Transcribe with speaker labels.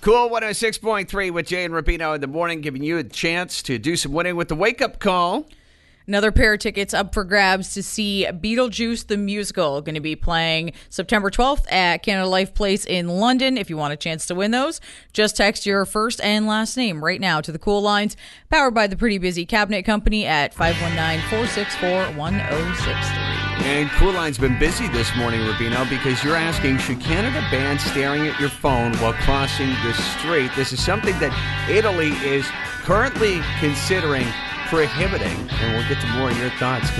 Speaker 1: Cool 106.3 with Jay and Rapino in the morning, giving you a chance to do some winning with the wake-up call.
Speaker 2: Another pair of tickets up for grabs to see Beetlejuice the Musical. Going to be playing September 12th at Canada Life Place in London. If you want a chance to win those, just text your first and last name right now to the Cool Lines, powered by the Pretty Busy Cabinet Company at 519-464-1063.
Speaker 1: And Cool Line's been busy this morning, Rubino, because you're asking, should Canada ban staring at your phone while crossing the street? This is something that Italy is currently considering prohibiting. And we'll get to more of your thoughts.